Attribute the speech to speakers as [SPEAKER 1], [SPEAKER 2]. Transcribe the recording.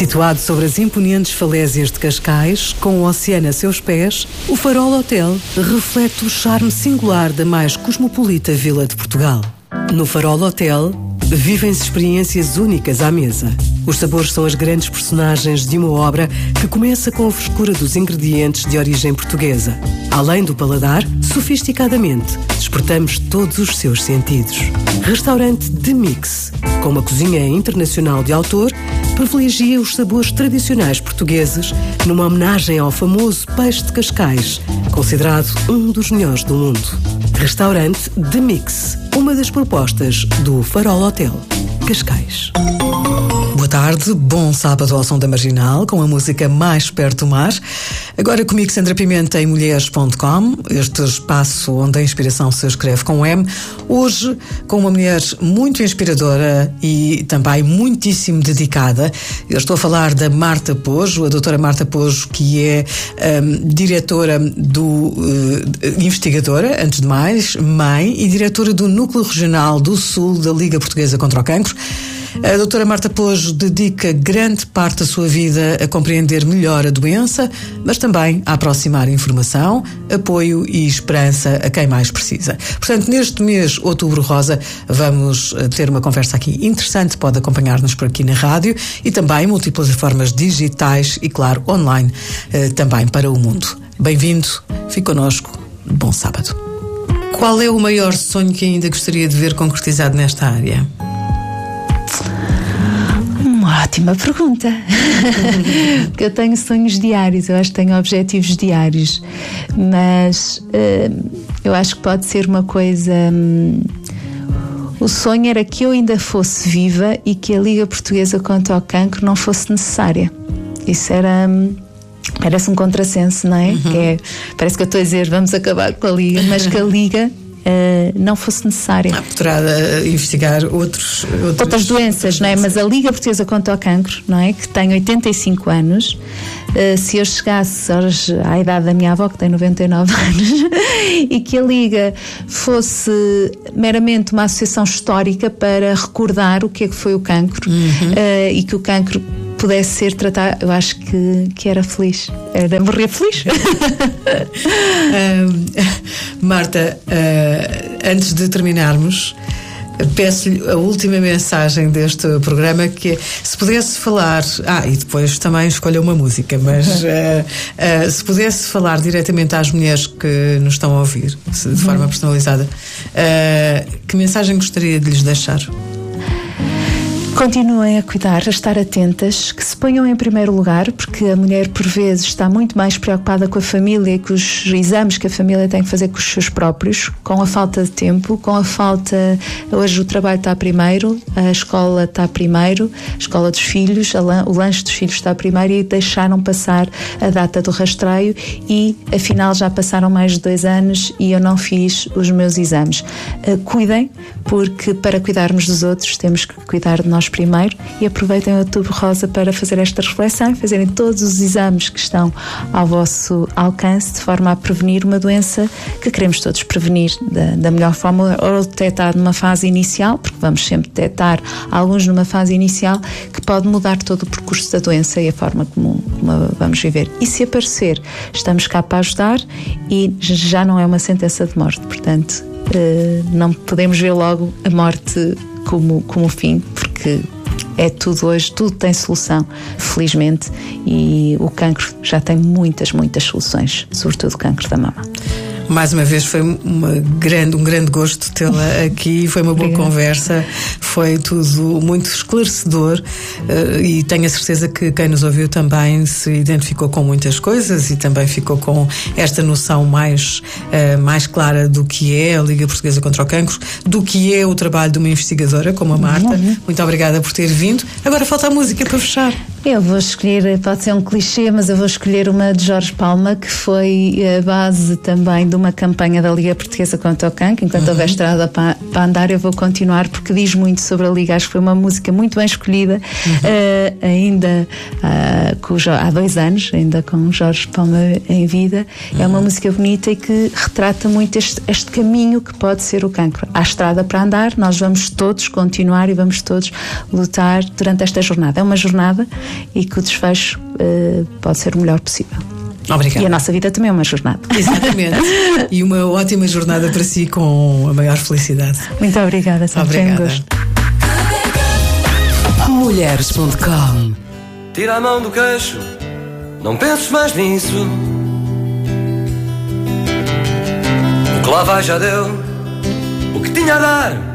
[SPEAKER 1] Situado sobre as imponentes falésias de Cascais, com o oceano a seus pés, o Farol Hotel reflete o charme singular da mais cosmopolita vila de Portugal. No Farol Hotel, vivem-se experiências únicas à mesa. Os sabores são as grandes personagens de uma obra que começa com a frescura dos ingredientes de origem portuguesa. Além do paladar, sofisticadamente, despertamos todos os seus sentidos. Restaurante The Mix, com uma cozinha internacional de autor, privilegia os sabores tradicionais portugueses numa homenagem ao famoso peixe de Cascais, considerado um dos melhores do mundo. Restaurante The Mix, uma das propostas do Farol Hotel, Cascais. Boa tarde, bom sábado ao som da Marginal, com a música Mais Perto do Mar. Agora comigo, Sandra Pimenta, em mulheres.com, este espaço onde a inspiração se escreve com M. Hoje, com uma mulher muito inspiradora e também muitíssimo dedicada. Eu estou a falar da Marta Pojo, a doutora Marta Pojo, que é diretora investigadora, antes de mais, mãe e diretora do Núcleo Regional do Sul da Liga Portuguesa contra o Cancro. A doutora Marta Pojo dedica grande parte da sua vida a compreender melhor a doença, mas também a aproximar informação, apoio e esperança a quem mais precisa. Portanto, neste mês, Outubro Rosa, vamos ter uma conversa aqui interessante. Pode acompanhar-nos por aqui na rádio e também múltiplas formas digitais e, claro, online, também para o mundo. Bem-vindo, fique connosco, bom sábado. Qual é o maior sonho que ainda gostaria de ver concretizado nesta área?
[SPEAKER 2] Ótima pergunta. Porque eu tenho sonhos diários, eu acho que tenho objetivos diários, mas eu acho que pode ser uma coisa. O sonho era que eu ainda fosse viva e que a Liga Portuguesa contra o Cancro não fosse necessária. Isso parece um contrassenso, não é?
[SPEAKER 1] Uhum.
[SPEAKER 2] Parece que eu estou a dizer vamos acabar com a Liga, mas que a Liga não fosse necessária.
[SPEAKER 1] Poderá investigar outras
[SPEAKER 2] doenças, não é? Mas a Liga Portuguesa contra o Cancro, não é? Que tem 85 anos, se eu chegasse à idade da minha avó, que tem 99 anos, e que a Liga fosse meramente uma associação histórica para recordar o que é que foi o cancro, e que o cancro pudesse ser tratado, eu acho que era feliz. Morrer feliz.
[SPEAKER 1] Marta, antes de terminarmos, peço-lhe a última mensagem deste programa, que é, se pudesse falar, e depois também escolha uma música, mas se pudesse falar diretamente às mulheres que nos estão a ouvir, de forma personalizada, que mensagem gostaria de lhes deixar?
[SPEAKER 2] Continuem a cuidar, a estar atentas, que se ponham em primeiro lugar, porque a mulher por vezes está muito mais preocupada com a família e com os exames que a família tem que fazer com os seus próprios, com a falta de tempo, com a falta... Hoje o trabalho está primeiro, a escola está primeiro, a escola dos filhos, o lanche dos filhos está primeiro, e deixaram passar a data do rastreio e afinal já passaram mais de 2 anos e eu não fiz os meus exames. Cuidem, porque para cuidarmos dos outros temos que cuidar de nós primeiro, e aproveitem o Outubro Rosa para fazer esta reflexão e fazerem todos os exames que estão ao vosso alcance, de forma a prevenir uma doença que queremos todos prevenir da melhor forma, ou detectar numa fase inicial, porque vamos sempre detectar alguns numa fase inicial, que pode mudar todo o percurso da doença e a forma como vamos viver. E se aparecer, estamos cá para ajudar, e já não é uma sentença de morte, portanto não podemos ver logo a morte como fim, porque é tudo hoje, tudo tem solução, felizmente, e o cancro já tem muitas soluções, sobretudo o cancro da mama.
[SPEAKER 1] Mais uma vez foi um grande gosto tê-la aqui, foi uma boa conversa, foi tudo muito esclarecedor, e tenho a certeza que quem nos ouviu também se identificou com muitas coisas e também ficou com esta noção mais clara do que é a Liga Portuguesa contra o Cancro, do que é o trabalho de uma investigadora como a Marta. Muito obrigada por ter vindo. Agora falta a música para fechar.
[SPEAKER 2] Eu vou escolher, pode ser um clichê, mas eu vou escolher uma de Jorge Palma, que foi a base também de uma campanha da Liga Portuguesa contra o Cancro. Enquanto houver estrada para andar, eu vou continuar, porque diz muito sobre a Liga. Acho que foi uma música muito bem escolhida, ainda há 2 anos, ainda com Jorge Palma em vida. É uma música bonita e que retrata muito este caminho que pode ser o cancro. Há estrada para andar, nós vamos todos continuar e vamos todos lutar durante esta jornada. É uma jornada e que o desfecho pode ser o melhor possível.
[SPEAKER 1] Obrigada.
[SPEAKER 2] E a nossa vida também é uma jornada.
[SPEAKER 1] Exatamente. E uma ótima jornada para si, com a maior felicidade.
[SPEAKER 2] Muito obrigada, sempre um gosto.
[SPEAKER 1] Mulheres.com.
[SPEAKER 3] Tira a mão do queixo, não penses mais nisso. O que lá vai já deu, o que tinha a dar